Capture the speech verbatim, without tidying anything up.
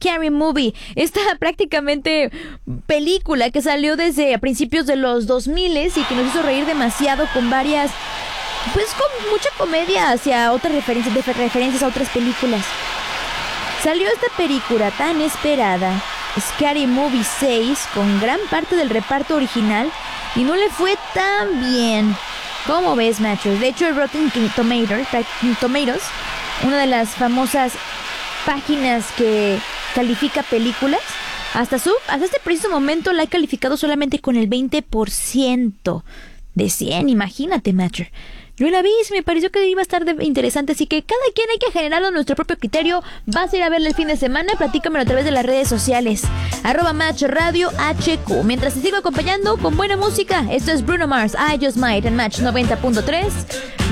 Scary Movie, esta prácticamente película que salió desde a principios de los dos mil y que nos hizo reír demasiado con varias, pues con mucha comedia hacia otras referencias, de referencias a otras películas. Salió esta película tan esperada, Scary Movie seis, con gran parte del reparto original y no le fue tan bien. ¿Cómo ves, Macho? De hecho, Rotten Tomatoes, Tomatoes, una de las famosas páginas que califica películas, hasta, su, hasta este preciso momento la he calificado solamente con el veinte por ciento de cien. Imagínate, Macho. Yo la vi y me pareció que iba a estar de interesante, así que cada quien hay que generarlo a nuestro propio criterio. Vas a ir a verla el fin de semana, platícamelo a través de las redes sociales, arroba Match Radio H Q. Mientras te sigo acompañando con buena música, esto es Bruno Mars, I Just Might en Match noventa punto tres.